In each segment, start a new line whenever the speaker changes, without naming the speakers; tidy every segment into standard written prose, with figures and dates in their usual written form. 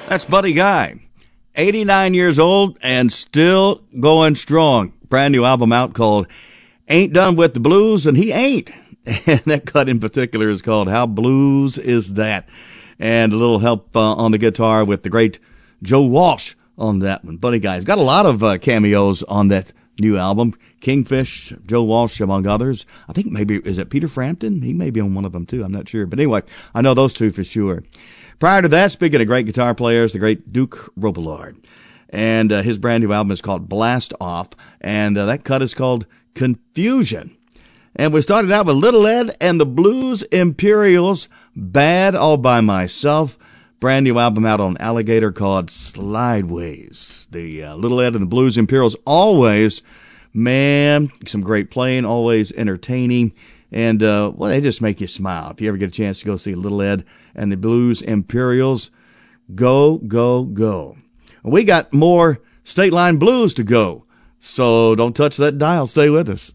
That's Buddy Guy, 89 years old and still going strong. Brand new album out called Ain't Done With the Blues, and he ain't. And that cut in particular is called How Blues Is That? And a little help on the guitar with the great Joe Walsh on that one. Buddy Guy's got a lot of cameos on that new album. Kingfish, Joe Walsh, among others. I think maybe, is it Peter Frampton? He may be on one of them too. I'm not sure. But anyway, I know those two for sure. Prior to that, speaking of great guitar players, the great Duke Robillard. And his brand new album is called Blast Off. And that cut is called Confusion. And we started out with Little Ed and the Blues Imperials, Bad All By Myself. Brand new album out on Alligator called Slideways. The Little Ed and the Blues Imperials, always, man, some great playing, always entertaining. And, well, they just make you smile. If you ever get a chance to go see Little Ed and the Blues Imperials, go, go, go. We got more State Line Blues to go. So don't touch that dial. Stay with us.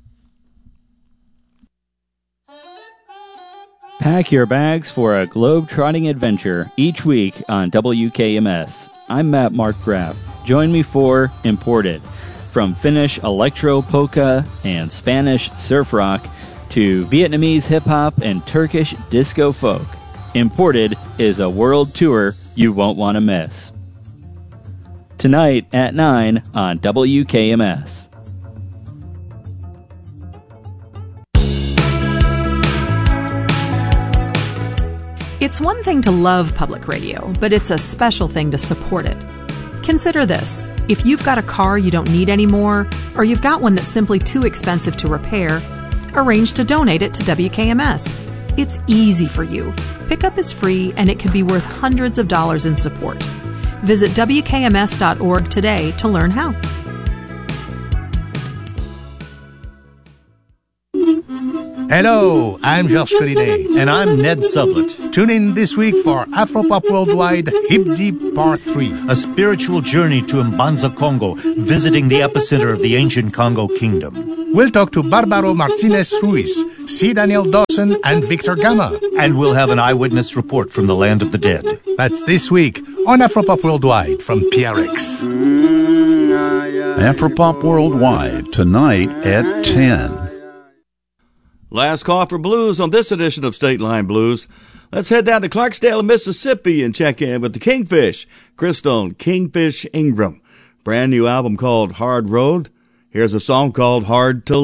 Pack your bags for a globe-trotting adventure each week on WKMS. I'm Matt Markgraf. Join me for Imported. From Finnish electro polka and Spanish surf rock to Vietnamese hip-hop and Turkish disco folk, Imported is a world tour you won't want to miss. Tonight at 9 on WKMS.
It's one thing to love public radio, but it's a special thing to support it. Consider this. If you've got a car you don't need anymore, or you've got one that's simply too expensive to repair, arrange to donate it to WKMS. It's easy for you. Pickup is free, and it could be worth hundreds of dollars in support. Visit WKMS.org today to learn how.
Hello, I'm George Feliday.
And I'm Ned Sublett.
Tune in this week for Afropop Worldwide Hip Deep Part 3.
A spiritual journey to Mbanza, Congo, visiting the epicenter of the ancient Congo Kingdom.
We'll talk to Barbaro Martinez Ruiz, C. Daniel Dawson, and Victor Gama.
And we'll have an eyewitness report from the land of the dead.
That's this week on Afropop Worldwide from PRX.
Afropop Worldwide, tonight at 10.
Last call for blues on this edition of State Line Blues. Let's head down to Clarksdale, Mississippi, and check in with the Kingfish, Crystal Kingfish Ingram. Brand new album called Hard Road. Here's a song called Hard to